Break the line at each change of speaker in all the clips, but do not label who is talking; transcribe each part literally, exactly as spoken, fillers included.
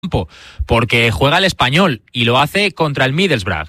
porque juega el Español y lo hace contra el Middlesbrough.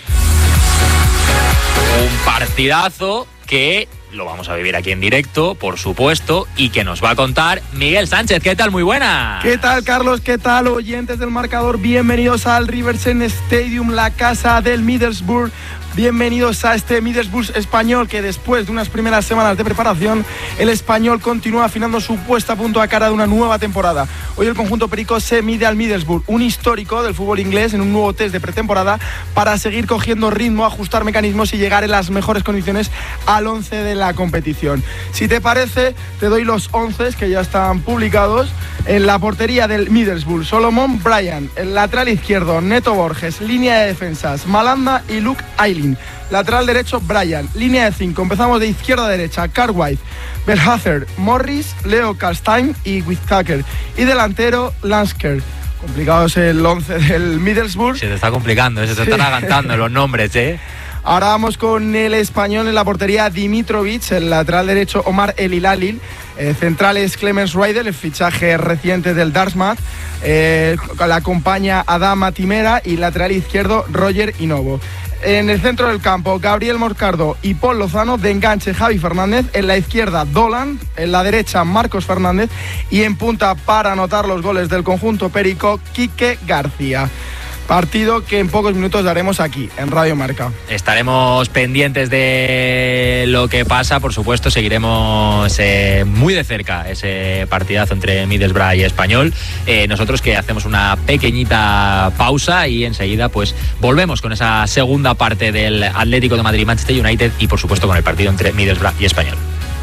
Un partidazo que lo vamos a vivir aquí en directo, por supuesto, y que nos va a contar Miguel Sánchez. ¿Qué tal? Muy buena.
¿Qué tal, Carlos? ¿Qué tal, oyentes del marcador? Bienvenidos al Riverside Stadium, la casa del Middlesbrough. Bienvenidos a este Middlesbrough español que después de unas primeras semanas de preparación, el Español continúa afinando su puesta a punto a cara de una nueva temporada. Hoy el conjunto perico se mide al Middlesbrough, un histórico del fútbol inglés, en un nuevo test de pretemporada para seguir cogiendo ritmo, ajustar mecanismos y llegar en las mejores condiciones al once de la competición. Si te parece, te doy los once que ya están publicados. En la portería del Middlesbrough, Solomon Bryan. El lateral izquierdo, Neto Borges. Línea de defensas, Malanda y Luke Ayling. Lateral derecho, Bryan. Línea de cinco, empezamos de izquierda a derecha, Cartwright, Belhazer, Morris, Leo Kalstein y Whittaker. Y delantero, Lansker. Complicado es el once del Middlesbrough.
Se te está complicando, se te
sí.
están agantando los nombres, ¿eh?
Ahora vamos con el Español en la portería, Dimitrovic. El lateral derecho, Omar El Hilalil. Eh, centrales, Clemens Ryder, el fichaje reciente del Dartmouth. Eh, la acompaña Adama Timera. Y lateral izquierdo, Roger Inovo. En el centro del campo, Gabriel Moscardo y Paul Lozano. De enganche, Javi Fernández. En la izquierda, Dolan. En la derecha, Marcos Fernández. Y en punta, para anotar los goles del conjunto perico, Quique García. Partido que en pocos minutos daremos aquí, en Radio Marca.
Estaremos pendientes de lo que pasa, por supuesto, seguiremos eh, muy de cerca ese partidazo entre Middlesbrough y Español. Eh, nosotros que hacemos una pequeñita pausa y enseguida pues volvemos con esa segunda parte del Atlético de Madrid-Manchester United y por supuesto con el partido entre Middlesbrough y Español.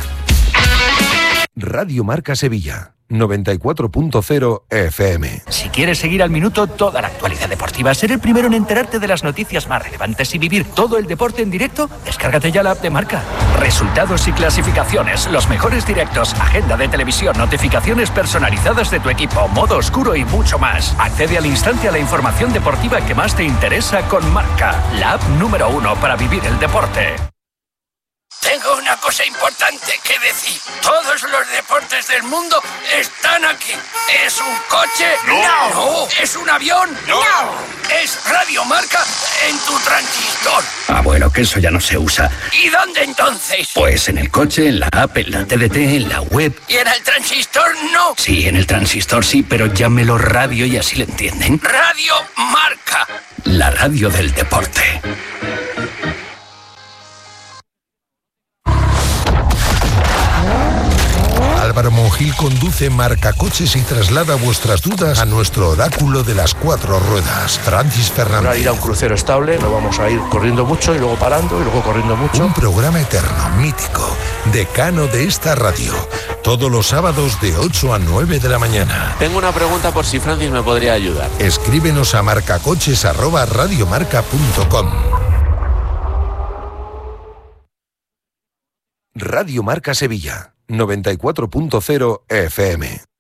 Radio Marca Sevilla, noventa y cuatro punto cero F M.
Si quieres seguir al minuto toda la actualidad deportiva, ser el primero en enterarte de las noticias más relevantes y vivir todo el deporte en directo, descárgate ya la app de Marca. Resultados y clasificaciones, los mejores directos, agenda de televisión, notificaciones personalizadas de tu equipo, modo oscuro y mucho más. Accede al instante a la información deportiva que más te interesa con Marca, la app número uno para vivir el deporte.
Tengo una cosa importante que decir. Todos los deportes del mundo están aquí. ¿Es un coche?
No.
No. ¿Es un avión?
No.
¿Es Radio Marca en tu transistor?
Ah, bueno, que eso ya no se usa.
¿Y dónde entonces?
Pues en el coche, en la app, en la T D T, en la web.
¿Y en el transistor no?
Sí, en el transistor sí, pero llámelo radio y así le entienden.
Radio Marca.
La radio del deporte.
Álvaro Monjil conduce Marca Coches y traslada vuestras dudas a nuestro oráculo de las cuatro ruedas, Francis Fernández.
Para ir a un crucero estable, no vamos a ir corriendo mucho y luego parando y luego corriendo mucho.
Un programa eterno, mítico, decano de esta radio. Todos los sábados de ocho a nueve de la mañana.
Tengo una pregunta por si Francis me podría ayudar.
Escríbenos a marcacoches arroba radiomarca punto com. Radio Marca Sevilla, noventa y cuatro punto cero F M.